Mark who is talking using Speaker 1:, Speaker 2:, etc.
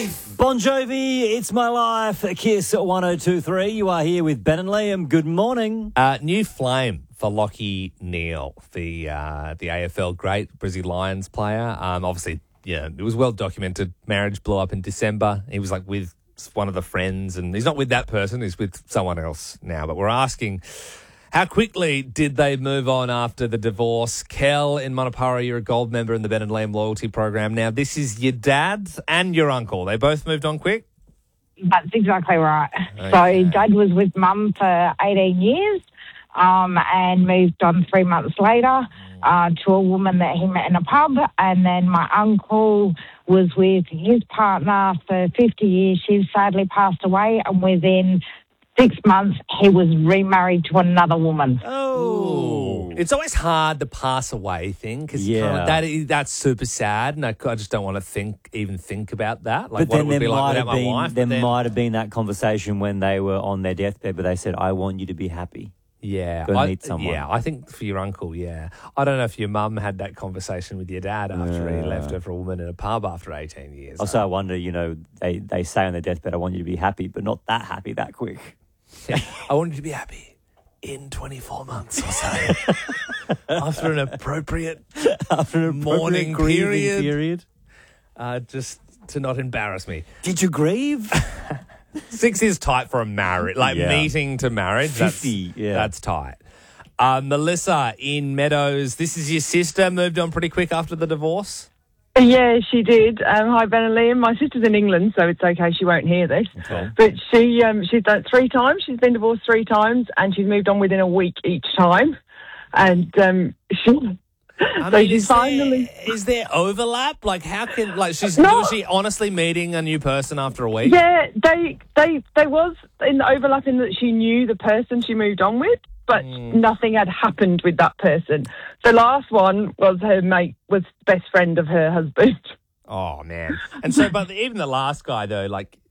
Speaker 1: life.
Speaker 2: Bon Jovi, It's My Life, Kiss 1023. You are here with Ben and Liam. Good morning.
Speaker 3: New flame for Lachie Neale, the AFL great Brizzy Lions player. Obviously, yeah, it was well documented. Marriage blew up in December. He was like with one of the friends, and he's not with that person. He's with someone else now. But we're asking, how quickly did they move on after the divorce? Kel in Monopara, you're a gold member in the Ben and Liam loyalty program. Now, this is your dad and your uncle. They both moved on quick?
Speaker 4: That's exactly right.
Speaker 3: Okay.
Speaker 4: So Dad was with Mum for 18 years and moved on 3 months later to a woman that he met in a pub. And then my uncle was with his partner for 50 years. She sadly passed away, and within 6 months, he was remarried to another woman.
Speaker 2: Oh.
Speaker 3: It's always hard, the pass away thing, because that's super sad, and I just don't want to even think about that. Like,
Speaker 2: But
Speaker 3: what it
Speaker 2: then
Speaker 3: would
Speaker 2: there
Speaker 3: be like
Speaker 2: might
Speaker 3: without
Speaker 2: have
Speaker 3: my
Speaker 2: been
Speaker 3: wife.
Speaker 2: there might have been that conversation when they were on their deathbed, but they said, "I want you to be happy."
Speaker 3: Yeah,
Speaker 2: Go meet someone.
Speaker 3: Yeah, I think for your uncle, yeah. I don't know if your mum had that conversation with your dad after he left her for a woman in a pub after 18 years.
Speaker 2: Also, I wonder, they say on their deathbed, "I want you to be happy," but not that happy that quick.
Speaker 3: I want you to be happy in 24 months or so. After an appropriate mourning
Speaker 2: grieving
Speaker 3: period. Just to not embarrass me.
Speaker 2: Did you grieve?
Speaker 3: 6 is tight for a marriage, meeting to marriage.
Speaker 2: 50,
Speaker 3: That's tight. Melissa in Meadows, this is your sister, moved on pretty quick after the divorce?
Speaker 5: Yeah, she did. Hi, Ben and Liam. My sister's in England, so it's okay. She won't hear this.
Speaker 2: Okay.
Speaker 5: But she's done it 3 times. She's been divorced 3 times, and she's moved on within a week each time. And she's finally.
Speaker 3: Is there overlap? Like, how can was she honestly meeting a new person after a week?
Speaker 5: Yeah, they was in the overlap in that she knew the person she moved on with, but nothing had happened with that person. The last one was her mate, was best friend of her husband.
Speaker 3: Oh, man. And so, but even the last guy, though, like,